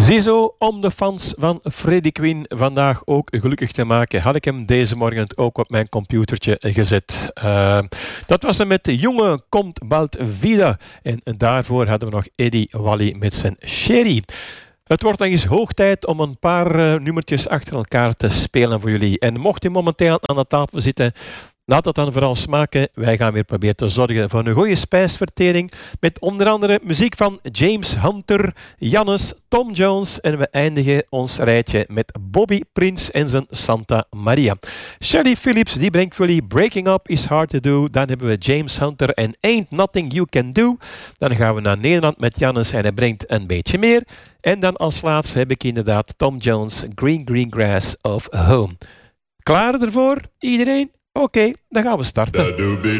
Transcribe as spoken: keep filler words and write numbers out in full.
Ziezo, om de fans van Freddie Quinn vandaag ook gelukkig te maken, had ik hem deze morgen ook op mijn computertje gezet. Uh, dat was hem met Jonge komt bald wieder. En daarvoor hadden we nog Eddie Wally met zijn Sherry. Het wordt nog eens hoog tijd om een paar uh, nummertjes achter elkaar te spelen voor jullie. En mocht u momenteel aan de tafel zitten, laat het dan vooral smaken. Wij gaan weer proberen te zorgen voor een goede spijsvertering. Met onder andere muziek van James Hunter, Jannes, Tom Jones. En we eindigen ons rijtje met Bobby Prince en zijn Santa Maria. Shelly Phillips die brengt voor jullie Breaking Up is Hard to Do. Dan hebben we James Hunter en Ain't Nothing You Can Do. Dan gaan we naar Nederland met Jannes en hij brengt een beetje meer. En dan als laatste heb ik inderdaad Tom Jones, Green Green Grass of Home. Klaar ervoor? Iedereen? Oké, okay, dan gaan we starten.